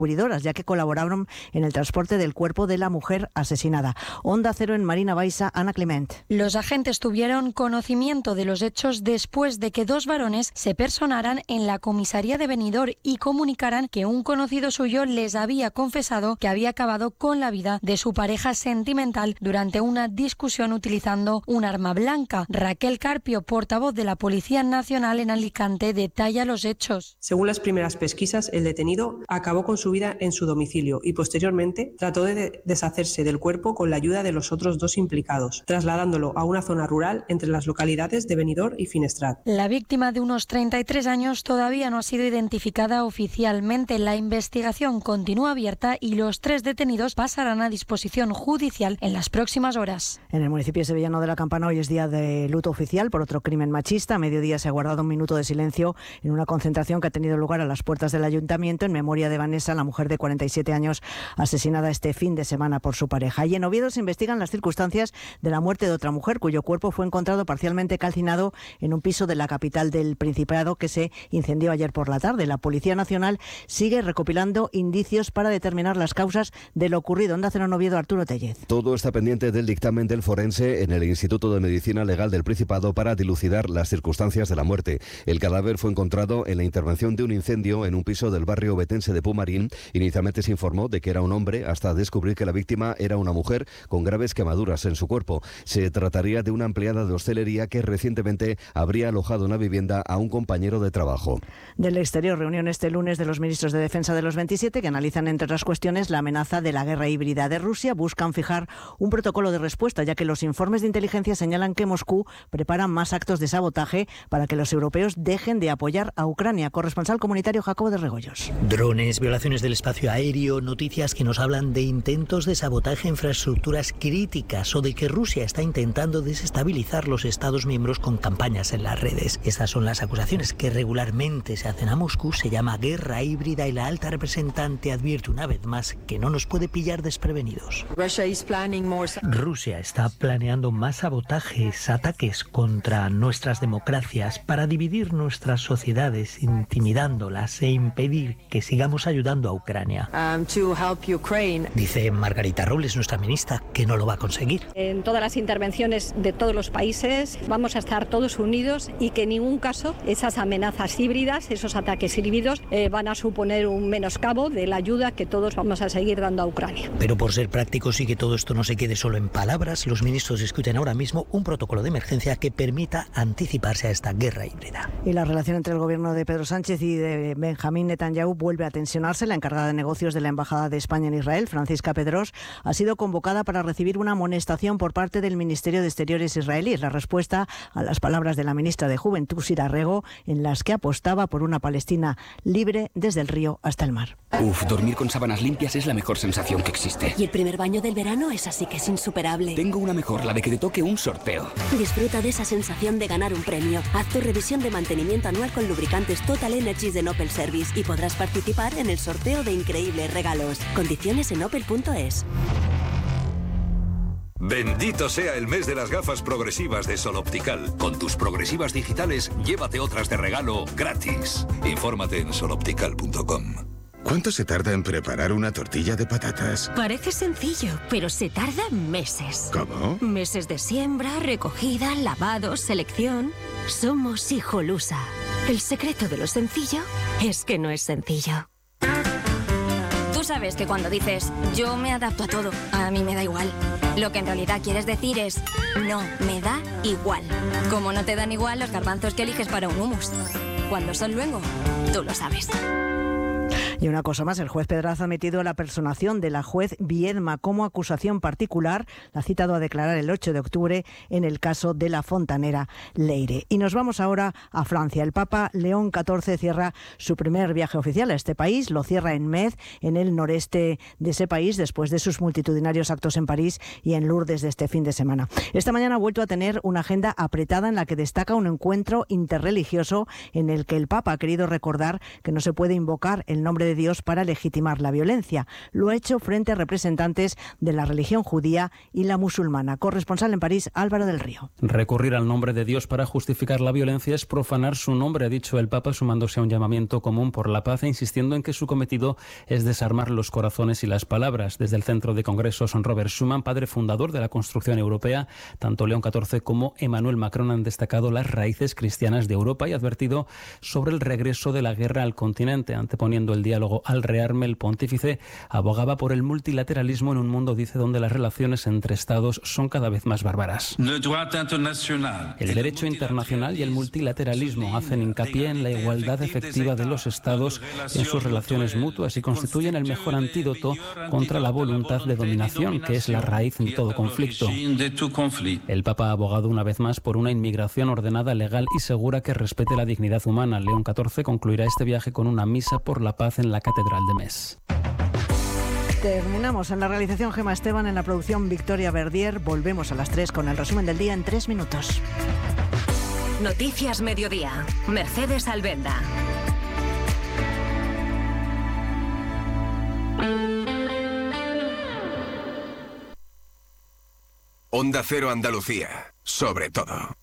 descubridoras, ya que colaboraron en el transporte del cuerpo de la mujer asesinada. Onda Cero en Marina Baixa, Ana Clement. Los agentes tuvieron conocimiento de los hechos después de que dos varones se personaran en la comisaría de Benidorm y comunicaran que un conocido suyo les había confesado que había acabado con la vida de su pareja sentimental durante una discusión utilizando un arma blanca. Raquel Carpio, portavoz de la Policía Nacional en Alicante, detalla los hechos. Según las primeras pesquisas, el detenido acabó con su vida en su domicilio y posteriormente trató de deshacerse del cuerpo con la ayuda de los otros dos implicados, trasladándolo a una zona rural entre las localidades de Benidorm y Finestrat. La víctima, de unos 33 años, todavía no ha sido identificada oficialmente. La investigación continúa abierta y los tres detenidos pasarán a disposición judicial en las próximas horas. En el municipio sevillano de La Campana hoy es día de luto oficial por otro crimen machista. A mediodía se ha guardado un minuto de silencio en una concentración que ha tenido lugar a las puertas del ayuntamiento en memoria de Vanessa, la mujer de 47 años asesinada este fin de semana por su pareja. Y en Oviedo se investigan las circunstancias de la muerte de otra mujer cuyo cuerpo fue encontrado parcialmente calcinado en un piso de la capital del Principado que se incendió ayer por la tarde. La Policía Nacional sigue recopilando indicios para determinar las causas de lo ocurrido. Onda Cero en Oviedo, Arturo Tellez. Todo está pendiente del dictamen del forense en el Instituto de Medicina Legal del Principado para dilucidar las circunstancias de la muerte. El cadáver fue encontrado en la intervención de un incendio en un piso del barrio betense de Pumarín. Inicialmente se informó de que era un hombre hasta descubrir que la víctima era una mujer con graves quemaduras en su cuerpo. Se trataría de una empleada de hostelería que recientemente habría alojado en la vivienda a un compañero de trabajo. Del exterior, reunión este lunes de los ministros de Defensa de los 27 que analizan, entre otras cuestiones, la amenaza de la guerra híbrida de Rusia. Buscan fijar un protocolo de respuesta, ya que los informes de inteligencia señalan que Moscú prepara más actos de sabotaje para que los europeos dejen de apoyar a Ucrania. Corresponsal comunitario Jacobo de Regoyos. Drones, violaciones del espacio aéreo, noticias que nos hablan de intentos de sabotaje a infraestructuras críticas o de que Rusia está intentando desestabilizar los Estados miembros con campañas en las redes. Estas son las acusaciones que regularmente se hacen a Moscú. Se llama guerra híbrida y la alta representante advierte una vez más que no nos puede pillar desprevenidos. Rusia está planeando más sabotajes, ataques contra nuestras democracias para dividir nuestras sociedades, intimidándolas e impedir que sigamos ayudando a Ucrania. Dice Margarita Robles, nuestra ministra, que no lo va a conseguir. En todas las intervenciones de todos los países vamos a estar todos unidos y que en ningún caso esas amenazas híbridas, esos ataques híbridos van a suponer un menoscabo de la ayuda que todos vamos a seguir dando a Ucrania. Pero por ser prácticos y que todo esto no se quede solo en palabras, los ministros discuten ahora mismo un protocolo de emergencia que permita anticiparse a esta guerra híbrida. Y la relación entre el gobierno de Pedro Sánchez y de Benjamín Netanyahu vuelve a tensionarse. La encargada de negocios de la Embajada de España en Israel, Francisca Pedros, ha sido convocada para recibir una amonestación por parte del Ministerio de Exteriores israelí. La respuesta a las palabras de la ministra de Juventud, Sira Rego, en las que apostaba por una Palestina libre desde el río hasta el mar. Dormir con sábanas limpias es la mejor sensación que existe. Y el primer baño del verano es así que es insuperable. Tengo una mejor, la de que te toque un sorteo. Disfruta de esa sensación de ganar un premio. Haz tu revisión de mantenimiento anual con lubricantes Total Energies de Opel Service y podrás participar en el sorteo de increíbles regalos. Condiciones en opel.es. Bendito sea el mes de las gafas progresivas de Sol Optical. Con tus progresivas digitales, llévate otras de regalo gratis. Infórmate en soloptical.com. ¿Cuánto se tarda en preparar una tortilla de patatas? Parece sencillo, pero se tarda meses. ¿Cómo? Meses de siembra, recogida, lavado, selección. Somos Hijolusa. El secreto de lo sencillo es que no es sencillo. Tú sabes que cuando dices, yo me adapto a todo, a mí me da igual. Lo que en realidad quieres decir es, no, me da igual. Como no te dan igual los garbanzos que eliges para un hummus. Cuando son luengo, tú lo sabes. Y una cosa más, el juez Pedraza ha admitido la personación de la juez Viedma como acusación particular. La ha citado a declarar el 8 de octubre en el caso de la fontanera Leire. Y nos vamos ahora a Francia. El Papa León XIV cierra su primer viaje oficial a este país. Lo cierra en Metz, en el noreste de ese país, después de sus multitudinarios actos en París y en Lourdes de este fin de semana. Esta mañana ha vuelto a tener una agenda apretada en la que destaca un encuentro interreligioso en el que el Papa ha querido recordar que no se puede invocar el nombre de de Dios para legitimar la violencia. Lo ha hecho frente a representantes de la religión judía y la musulmana. Corresponsal en París, Álvaro del Río. Recurrir al nombre de Dios para justificar la violencia es profanar su nombre, ha dicho el Papa, sumándose a un llamamiento común por la paz e insistiendo en que su cometido es desarmar los corazones y las palabras. Desde el Centro de Congresos Robert Schuman, padre fundador de la construcción europea, tanto León XIV como Emmanuel Macron han destacado las raíces cristianas de Europa y advertido sobre el regreso de la guerra al continente. Anteponiendo el diálogo al rearme, el pontífice abogaba por el multilateralismo en un mundo, dice, donde las relaciones entre estados son cada vez más bárbaras. El derecho internacional y el multilateralismo hacen hincapié en la igualdad efectiva de los estados en sus relaciones mutuas y constituyen el mejor antídoto contra la voluntad de dominación, que es la raíz de todo conflicto. El Papa ha abogado una vez más por una inmigración ordenada, legal y segura que respete la dignidad humana. León XIV concluirá este viaje con una misa por la paz en la Catedral de Metz. Terminamos en la realización Gemma Esteban, en la producción Victoria Verdier. Volvemos a las 3 con el resumen del día en 3 minutos. Noticias Mediodía. Mercedes Albenda. Onda Cero Andalucía, sobre todo.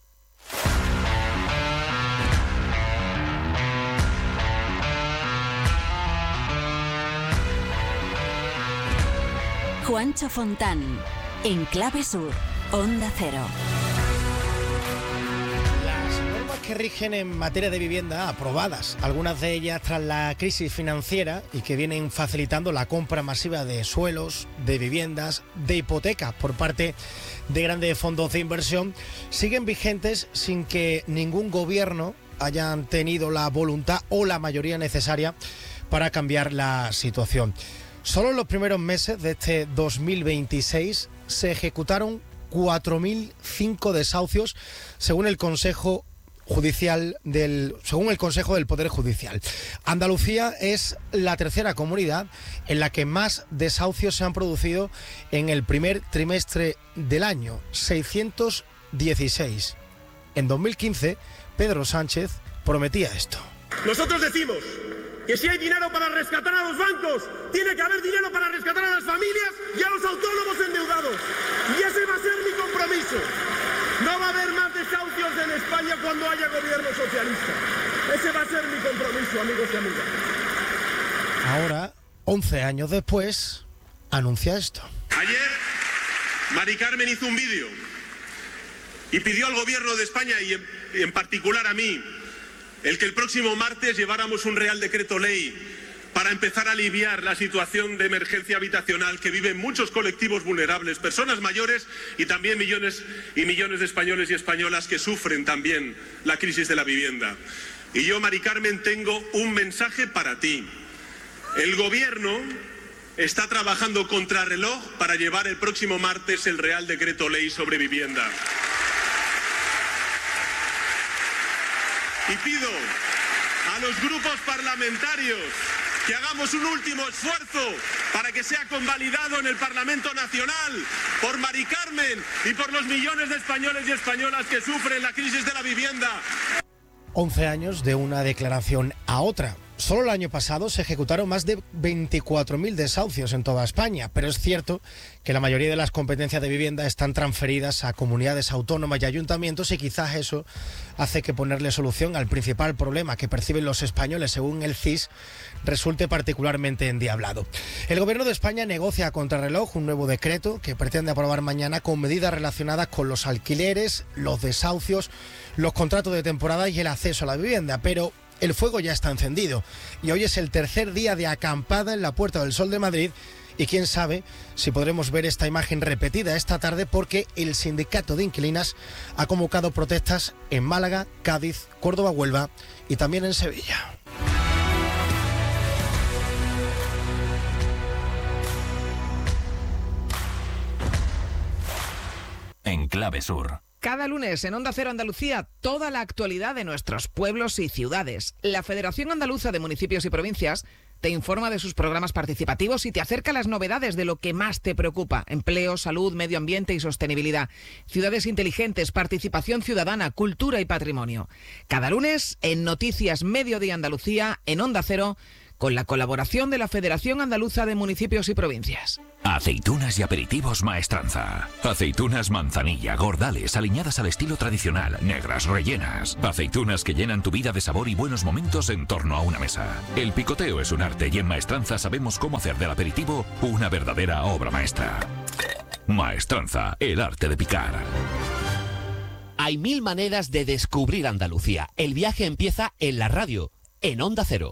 Juancho Fontán, en Clave Sur, Onda Cero. Las normas que rigen en materia de vivienda, aprobadas, algunas de ellas tras la crisis financiera y que vienen facilitando la compra masiva de suelos, de viviendas, de hipotecas por parte de grandes fondos de inversión, siguen vigentes sin que ningún gobierno hayan tenido la voluntad o la mayoría necesaria para cambiar la situación. Solo en los primeros meses de este 2026 se ejecutaron 4.005 desahucios, según el Consejo del Poder Judicial. Andalucía es la tercera comunidad en la que más desahucios se han producido en el primer trimestre del año, 616. En 2015, Pedro Sánchez prometía esto. Nosotros decimos que si hay dinero para rescatar a los bancos, tiene que haber dinero para rescatar a las familias y a los autónomos endeudados. Y ese va a ser mi compromiso. No va a haber más desahucios en España cuando haya gobierno socialista. Ese va a ser mi compromiso, amigos y amigas. Ahora, 11 años después, anuncia esto. Ayer, Mari Carmen hizo un vídeo y pidió al gobierno de España y en particular a mí el que el próximo martes lleváramos un Real Decreto Ley para empezar a aliviar la situación de emergencia habitacional que viven muchos colectivos vulnerables, personas mayores y también millones y millones de españoles y españolas que sufren también la crisis de la vivienda. Y yo, Mari Carmen, tengo un mensaje para ti. El Gobierno está trabajando contrarreloj para llevar el próximo martes el Real Decreto Ley sobre vivienda. Y pido a los grupos parlamentarios que hagamos un último esfuerzo para que sea convalidado en el Parlamento Nacional por Mari Carmen y por los millones de españoles y españolas que sufren la crisis de la vivienda. 11 años de una declaración a otra. Solo el año pasado se ejecutaron más de 24.000 desahucios en toda España, pero es cierto que la mayoría de las competencias de vivienda están transferidas a comunidades autónomas y ayuntamientos y quizás eso hace que ponerle solución al principal problema que perciben los españoles, según el CIS, resulte particularmente endiablado. El Gobierno de España negocia a contrarreloj un nuevo decreto que pretende aprobar mañana con medidas relacionadas con los alquileres, los desahucios, los contratos de temporada y el acceso a la vivienda, pero el fuego ya está encendido y hoy es el tercer día de acampada en la Puerta del Sol de Madrid y quién sabe si podremos ver esta imagen repetida esta tarde porque el sindicato de inquilinas ha convocado protestas en Málaga, Cádiz, Córdoba, Huelva y también en Sevilla. En Clave Sur. Cada lunes en Onda Cero Andalucía, toda la actualidad de nuestros pueblos y ciudades. La Federación Andaluza de Municipios y Provincias te informa de sus programas participativos y te acerca las novedades de lo que más te preocupa: empleo, salud, medio ambiente y sostenibilidad, ciudades inteligentes, participación ciudadana, cultura y patrimonio. Cada lunes en Noticias Mediodía Andalucía, en Onda Cero, con la colaboración de la Federación Andaluza de Municipios y Provincias. Aceitunas y aperitivos Maestranza. Aceitunas manzanilla, gordales, aliñadas al estilo tradicional, negras, rellenas. Aceitunas que llenan tu vida de sabor y buenos momentos en torno a una mesa. El picoteo es un arte y en Maestranza sabemos cómo hacer del aperitivo una verdadera obra maestra. Maestranza, el arte de picar. Hay 1000 maneras de descubrir Andalucía. El viaje empieza en la radio, en Onda Cero.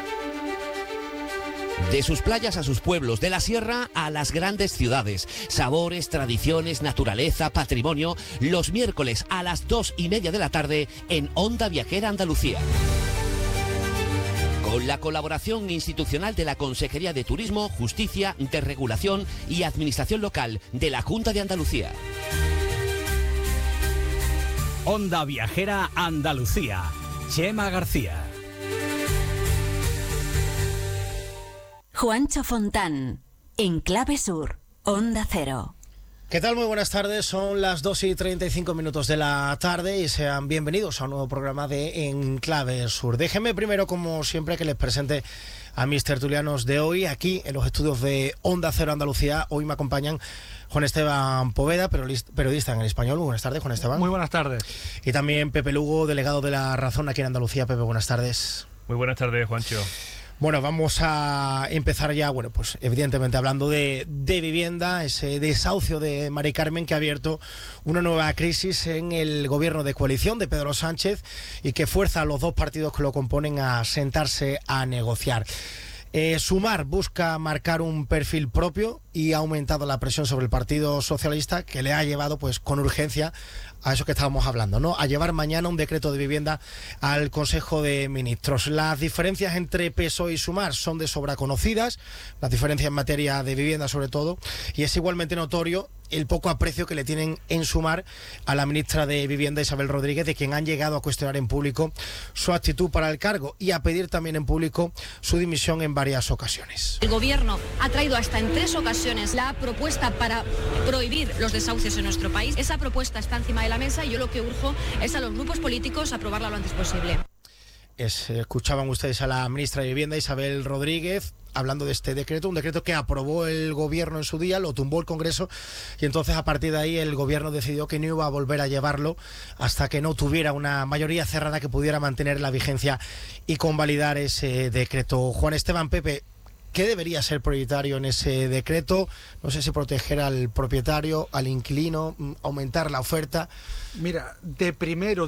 De sus playas a sus pueblos, de la sierra a las grandes ciudades. Sabores, tradiciones, naturaleza, patrimonio. Los miércoles a las 2:30 de la tarde en Onda Viajera Andalucía. Con la colaboración institucional de la Consejería de Turismo, Justicia, Desregulación y Administración Local de la Junta de Andalucía. Onda Viajera Andalucía. Chema García. Juancho Fontán, en Clave Sur, Onda Cero. ¿Qué tal? Muy buenas tardes, son las 2:35 de la tarde y sean bienvenidos a un nuevo programa de En Clave Sur. Déjenme primero, como siempre, que les presente a mis tertulianos de hoy, aquí en los estudios de Onda Cero Andalucía. Hoy me acompañan Juan Esteban Poveda, periodista en El Español. Muy buenas tardes, Juan Esteban. Muy buenas tardes. Y también Pepe Lugo, delegado de La Razón aquí en Andalucía. Pepe, buenas tardes. Muy buenas tardes, Juancho. Bueno, vamos a empezar ya, bueno, pues evidentemente hablando de vivienda, ese desahucio de Mari Carmen que ha abierto una nueva crisis en el gobierno de coalición de Pedro Sánchez y que fuerza a los dos partidos que lo componen a sentarse a negociar. Sumar busca marcar un perfil propio y ha aumentado la presión sobre el Partido Socialista, que le ha llevado pues con urgencia a eso que estábamos hablando, ¿no? A llevar mañana un decreto de vivienda al Consejo de Ministros. Las diferencias entre PSOE y Sumar son de sobra conocidas, las diferencias en materia de vivienda sobre todo, y es igualmente notorio el poco aprecio que le tienen en Sumar a la ministra de Vivienda, Isabel Rodríguez, de quien han llegado a cuestionar en público su actitud para el cargo y a pedir también en público su dimisión en varias ocasiones. El Gobierno ha traído hasta en 3 ocasiones la propuesta para prohibir los desahucios en nuestro país. Esa propuesta está encima de la mesa y yo lo que urjo es a los grupos políticos aprobarla lo antes posible. Escuchaban ustedes a la ministra de Vivienda, Isabel Rodríguez, hablando de este decreto, un decreto que aprobó el gobierno en su día, lo tumbó el Congreso y entonces a partir de ahí el gobierno decidió que no iba a volver a llevarlo hasta que no tuviera una mayoría cerrada que pudiera mantener la vigencia y convalidar ese decreto. Juan Esteban, Pepe, ¿qué debería ser prioritario en ese decreto? No sé si proteger al propietario, al inquilino, aumentar la oferta. Mira, de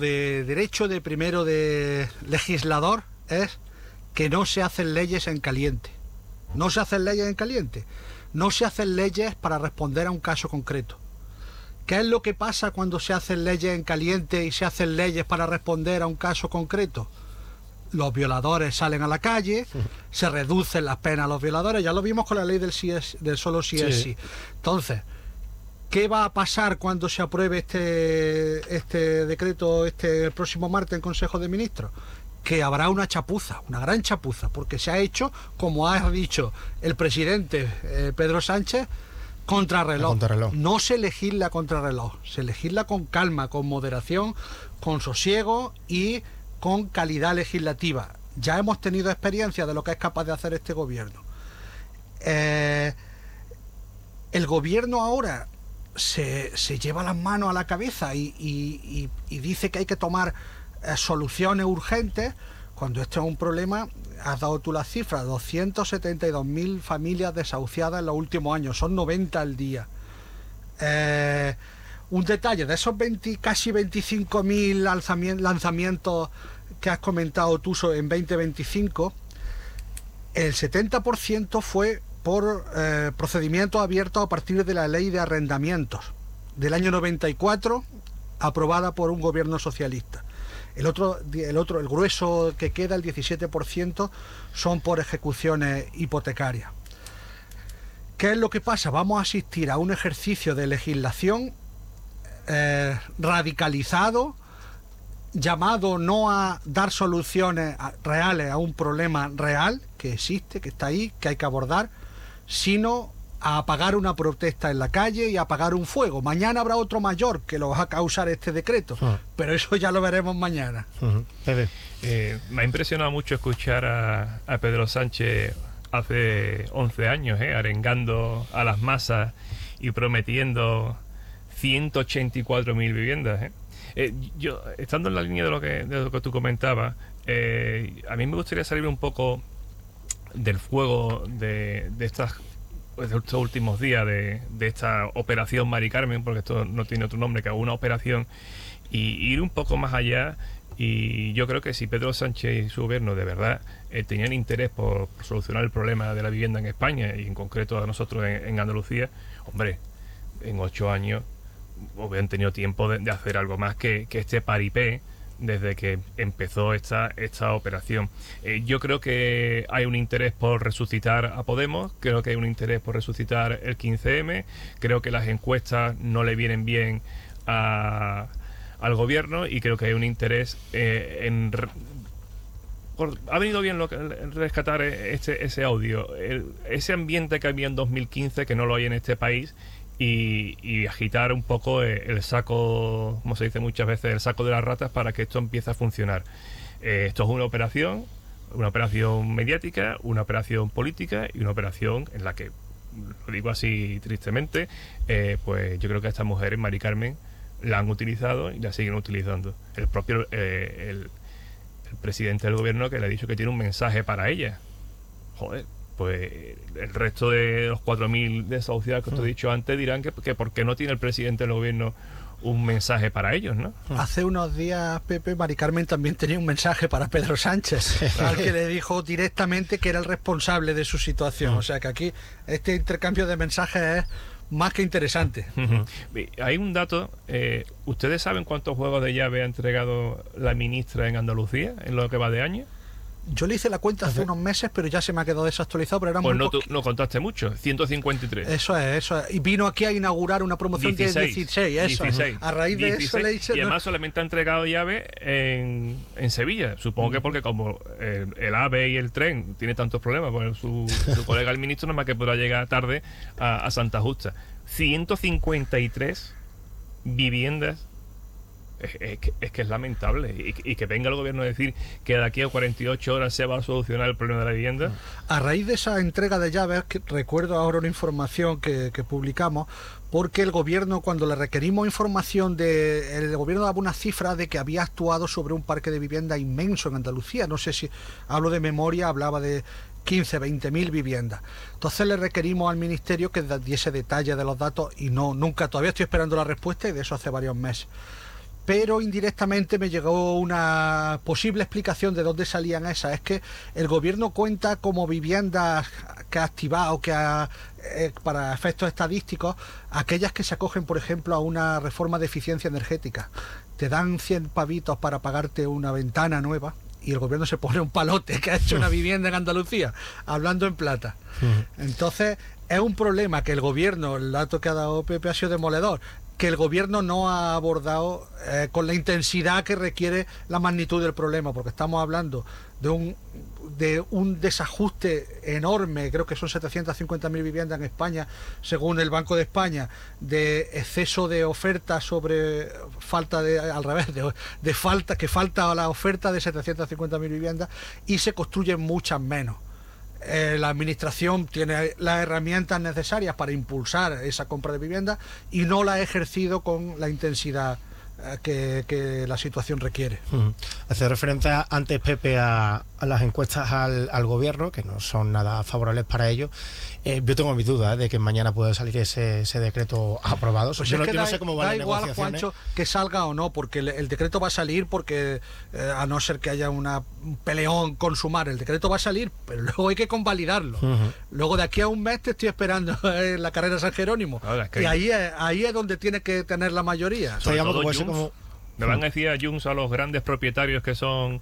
legislador es que no se hacen leyes en caliente. No se hacen leyes en caliente. No se hacen leyes para responder a un caso concreto. ¿Qué es lo que pasa cuando se hacen leyes en caliente y se hacen leyes para responder a un caso concreto? Los violadores salen a la calle, se reducen las penas a los violadores. Ya lo vimos con la ley del solo sí es sí. Entonces, ¿qué va a pasar cuando se apruebe este decreto el próximo martes en Consejo de Ministros? Que habrá una chapuza, una gran chapuza, porque se ha hecho, como ha dicho el presidente Pedro Sánchez, contrarreloj. No se legisla contrarreloj, se legisla con calma, con moderación, con sosiego y con calidad legislativa. Ya hemos tenido experiencia de lo que es capaz de hacer este gobierno. El gobierno ahora se lleva las manos a la cabeza y dice que hay que tomar soluciones urgentes, cuando esto es un problema. Has dado tú las cifras, 272.000 familias desahuciadas en los últimos años, son 90 al día. Un detalle, de esos casi 25.000 lanzamientos que has comentado tú en 2025, el 70% fue por procedimientos abiertos a partir de la ley de arrendamientos del año 94, aprobada por un gobierno socialista. El grueso que queda, el 17%, son por ejecuciones hipotecarias. ¿Qué es lo que pasa? Vamos a asistir a un ejercicio de legislación radicalizado, llamado no a dar soluciones reales a un problema real que existe, que está ahí, que hay que abordar, sino a apagar una protesta en la calle y a apagar un fuego. Mañana habrá otro mayor que lo va a causar este decreto, pero eso ya lo veremos mañana. Me ha impresionado mucho escuchar a Pedro Sánchez hace 11 años, arengando a las masas y prometiendo 184.000 viviendas. Yo, estando en la línea de lo que tú comentabas, a mí me gustaría salir un poco del fuego de estos últimos días, de esta operación Mari Carmen, porque esto no tiene otro nombre que una operación, y ir un poco más allá. Y yo creo que si Pedro Sánchez y su gobierno de verdad tenían interés por solucionar el problema de la vivienda en España, y en concreto a nosotros en Andalucía, hombre, en 8 años hubieran tenido tiempo de hacer algo más que este paripé desde que empezó esta operación. Yo creo que hay un interés por resucitar a Podemos, creo que hay un interés por resucitar el 15M, creo que las encuestas no le vienen bien al gobierno, y creo que hay un interés ha venido bien rescatar ese audio, ese ambiente que había en 2015 que no lo hay en este país, y agitar un poco el saco, como se dice muchas veces, el saco de las ratas, para que esto empiece a funcionar. Esto es una operación mediática, una operación política y una operación en la que, lo digo así tristemente, pues yo creo que a esta mujer, Mari Carmen, la han utilizado y la siguen utilizando. El propio el presidente del gobierno, que le ha dicho que tiene un mensaje para ella. Joder, pues el resto de los 4.000 desahuciados que os he dicho antes dirán que por qué no tiene el presidente del gobierno un mensaje para ellos, ¿no? Hace unos días, Pepe, Mari Carmen también tenía un mensaje para Pedro Sánchez, al que le dijo directamente que era el responsable de su situación. O sea que aquí este intercambio de mensajes es más que interesante. Hay un dato. ¿Ustedes saben cuántos juegos de llave ha entregado la ministra en Andalucía en lo que va de año? Yo le hice la cuenta hace unos meses, pero ya se me ha quedado desactualizado. Pero era pues no contaste mucho, 153. Eso es. Y vino aquí a inaugurar una promoción 16, de 16. A raíz de 16, eso le hice... Y además solamente ha entregado llave en Sevilla. Supongo que porque como el AVE y el tren tiene tantos problemas, pues su colega el ministro nada más que podrá llegar tarde a Santa Justa. 153 viviendas. Es que es lamentable, y que venga el gobierno a decir que de aquí a 48 horas se va a solucionar el problema de la vivienda. A raíz de esa entrega de llaves, que recuerdo ahora una información que publicamos, porque el gobierno, cuando le requerimos información, el gobierno daba una cifra de que había actuado sobre un parque de vivienda inmenso en Andalucía. No sé si hablo de memoria, hablaba de 15, 20.000 viviendas. Entonces le requerimos al ministerio que diese detalle de los datos, y nunca, todavía estoy esperando la respuesta, y de eso hace varios meses. Pero indirectamente me llegó una posible explicación de dónde salían esas. Es que el gobierno cuenta como viviendas que ha activado, para efectos estadísticos, aquellas que se acogen, por ejemplo, a una reforma de eficiencia energética. Te dan 100 pavitos para pagarte una ventana nueva, y el gobierno se pone un palote que ha hecho una vivienda en Andalucía, hablando en plata. Entonces, es un problema que el gobierno, el dato que ha dado Pepe ha sido demoledor, que el gobierno no ha abordado con la intensidad que requiere la magnitud del problema, porque estamos hablando de un desajuste enorme. Creo que son 750.000 viviendas en España, según el Banco de España, de exceso de oferta sobre falta de falta la oferta de 750.000 viviendas, y se construyen muchas menos. La administración tiene las herramientas necesarias para impulsar esa compra de vivienda, y no la ha ejercido con la intensidad que la situación requiere. Hace referencia antes, Pepe, a las encuestas al gobierno, que no son nada favorables para ellos. Yo tengo mis dudas de que mañana pueda salir ese decreto aprobado. Pues yo no sé cómo van las negociaciones. Da igual, Juancho, que salga o no, porque el decreto va a salir, porque a no ser que haya un peleón con Sumar, el decreto va a salir, pero luego hay que convalidarlo. Luego de aquí a un mes te estoy esperando en la carrera San Jerónimo. Y ahí es donde tiene que tener la mayoría. Me van a decir a Junts, a los grandes propietarios que son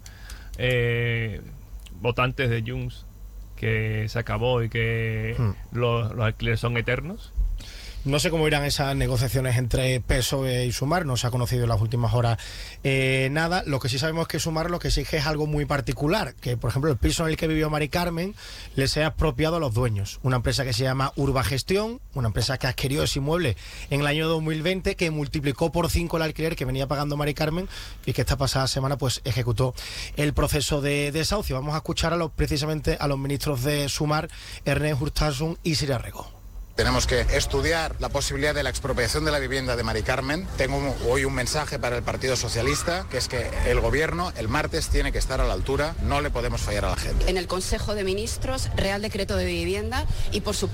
votantes de Junts, que se acabó y que los alquileres son eternos. No sé cómo irán esas negociaciones entre PSOE y Sumar, no se ha conocido en las últimas horas nada. Lo que sí sabemos es que Sumar lo que exige es algo muy particular, que por ejemplo el piso en el que vivió Mari Carmen le sea expropiado a los dueños. Una empresa que se llama Urbagestión, una empresa que adquirió ese inmueble en el año 2020, que multiplicó por 5 el alquiler que venía pagando Mari Carmen y que esta pasada semana pues ejecutó el proceso de desahucio. Vamos a escuchar precisamente a los ministros de Sumar, Ernest Urtasun y Sira Rego. Tenemos que estudiar la posibilidad de la expropiación de la vivienda de Mari Carmen. Tengo hoy un mensaje para el Partido Socialista, que es que el Gobierno el martes tiene que estar a la altura, no le podemos fallar a la gente. En el Consejo de Ministros, Real Decreto de Vivienda y, por supuesto,